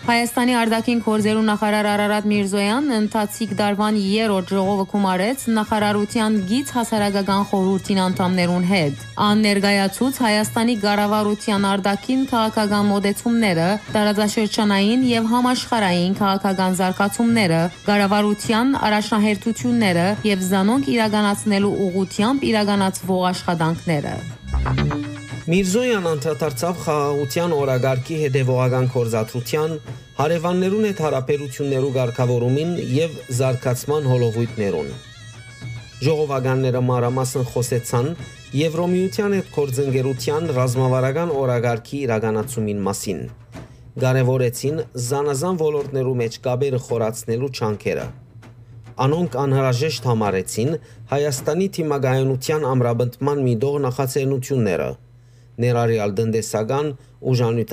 Հայաստանի արտաքին գործերու նախարար Արարատ Միրզոյանն ընթացիկ դարվան 3-րդ ժողովը գումարեց նախարարության գից հասարակական խորհրդին անդամներուն հետ։ Ան ներկայացուց Հայաստանի կառավարության արտաքին քաղաքական մոտեցումները, տարածաշրջանային եւ համաշխարհային քաղաքական զարգացումները, կառավարության առաջնահերթությունները եւ զանոնք իրականացնելու ուղղությամբ իրականացվող աշխատանքները։ Միրզոյան անդրադարձավ խաղաղության օրագարկի հետևողական գործադրության, հարևաններուն հետ հարաբերություններու ղեկավարումին եւ զարգացման հոլովույթներուն։ Ժողովականները մանրամասն խոսեցան Եվրոմիության հետ գործընկերության ռազմավարական օրագարկի իրականացումին մասին։ Կարևորեցին զանազան ոլորտներու մեջ կապերը խորացնելու չանքերը։ Անոնք անհրաժեշտ համարեցին Հայաստանի թիմագայունության ամրապնդման միտող նախաձեռնությունները, ներառյալ տնտեսական ուժանյութ